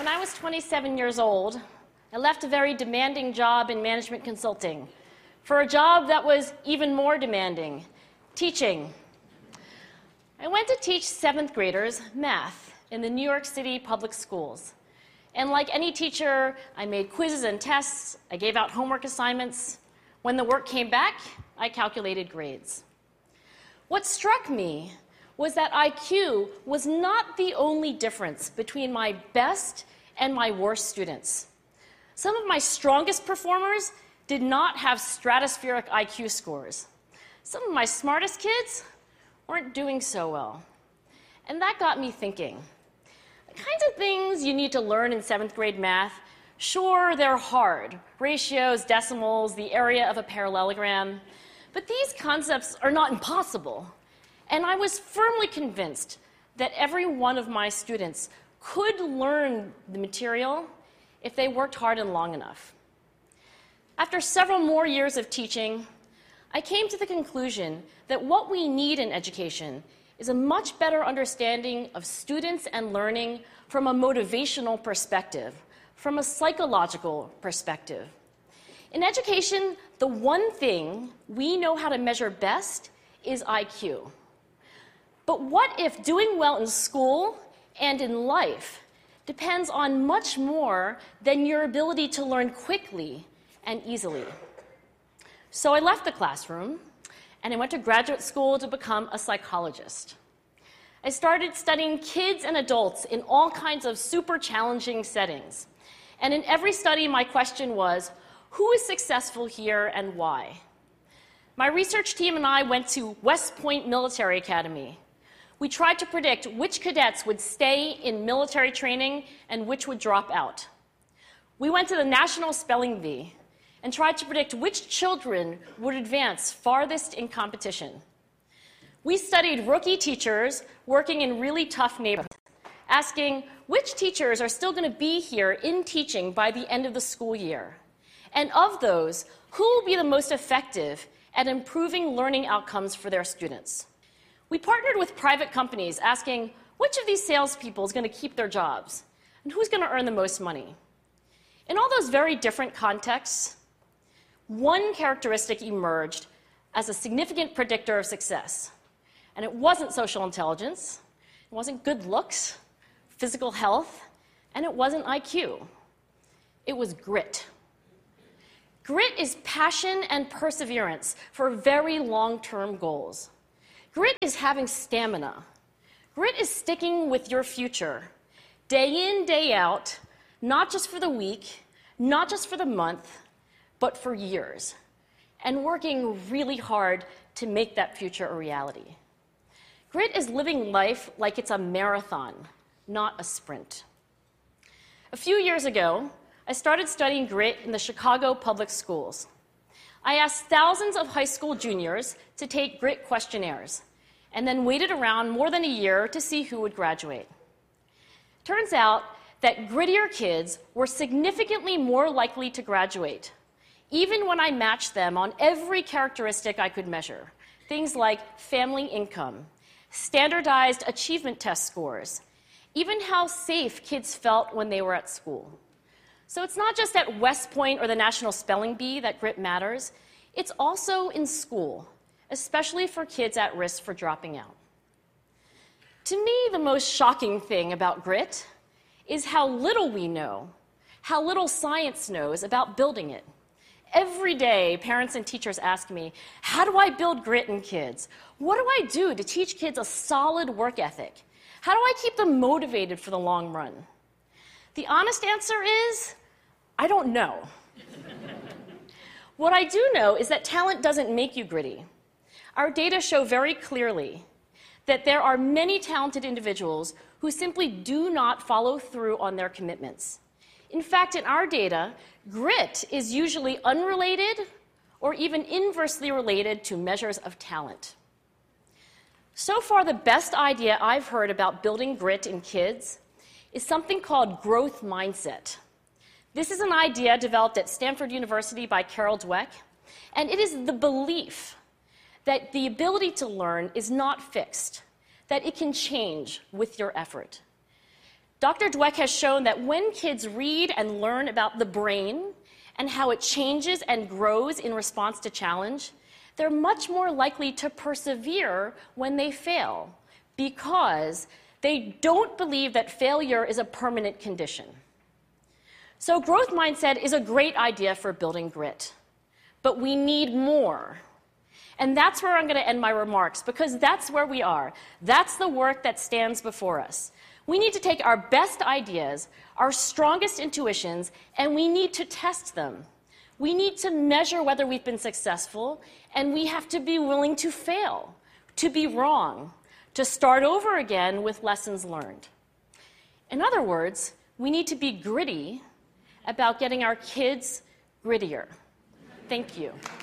When I was 27 years old, I left a very demanding job in management consulting for a job that was even more demanding, teaching. I went to teach 7th graders math in the New York City public schools. And like any teacher, I made quizzes and tests, I gave out homework assignments. When the work came back, I calculated grades. What struck me was that IQ was not the only difference between my best and my worst students. Some of my strongest performers did not have stratospheric IQ scores. Some of my smartest kids weren't doing so well. And that got me thinking. The kinds of things you need to learn in 7th grade math, sure, they're hard. Ratios, decimals, the area of a parallelogram. But these concepts are not impossible. And I was firmly convinced that every one of my students could learn the material if they worked hard and long enough. After several more years of teaching, I came to the conclusion that what we need in education is a much better understanding of students and learning from a motivational perspective, from a psychological perspective. In education, the one thing we know how to measure best is IQ. But what if doing well in school and in life depends on much more than your ability to learn quickly and easily? So I left the classroom and I went to graduate school to become a psychologist. I started studying kids and adults in all kinds of super challenging settings. And in every study, my question was, who is successful here and why? My research team and I went to West Point Military Academy. We tried to predict which cadets would stay in military training and which would drop out. We went to the National Spelling Bee and tried to predict which children would advance farthest in competition. We studied rookie teachers working in really tough neighborhoods, asking which teachers are still going to be here in teaching by the end of the school year. And of those, who will be the most effective at improving learning outcomes for their students? We partnered with private companies asking which of these salespeople is going to keep their jobs and who's going to earn the most money. In all those very different contexts, one characteristic emerged as a significant predictor of success. And it wasn't social intelligence, it wasn't good looks, physical health, and it wasn't IQ. It was grit. Grit is passion and perseverance for very long-term goals. Grit is having stamina. Grit is sticking with your future, day in, day out, not just for the week, not just for the month, but for years, and working really hard to make that future a reality. Grit is living life like it's a marathon, not a sprint. A few years ago, I started studying grit in the Chicago public schools. I asked thousands of high school juniors to take grit questionnaires, and then waited around more than a year to see who would graduate. Turns out that grittier kids were significantly more likely to graduate, even when I matched them on every characteristic I could measure, things like family income, standardized achievement test scores, even how safe kids felt when they were at school. So it's not just at West Point or the National Spelling Bee that grit matters, it's also in school, especially for kids at risk for dropping out. To me, the most shocking thing about grit is how little we know, how little science knows about building it. Every day, parents and teachers ask me, how do I build grit in kids? What do I do to teach kids a solid work ethic? How do I keep them motivated for the long run? The honest answer is, I don't know. What I do know is that talent doesn't make you gritty. Our data show very clearly that there are many talented individuals who simply do not follow through on their commitments. In fact, in our data, grit is usually unrelated or even inversely related to measures of talent. So far, the best idea I've heard about building grit in kids is something called growth mindset. This is an idea developed at Stanford University by Carol Dweck, and it is the belief that the ability to learn is not fixed, that it can change with your effort. Dr. Dweck has shown that when kids read and learn about the brain and how it changes and grows in response to challenge, they're much more likely to persevere when they fail because they don't believe that failure is a permanent condition. So growth mindset is a great idea for building grit, but we need more. And that's where I'm going to end my remarks, because that's where we are. That's the work that stands before us. We need to take our best ideas, our strongest intuitions, and we need to test them. We need to measure whether we've been successful, and we have to be willing to fail, to be wrong, to start over again with lessons learned. In other words, we need to be gritty about getting our kids grittier. Thank you.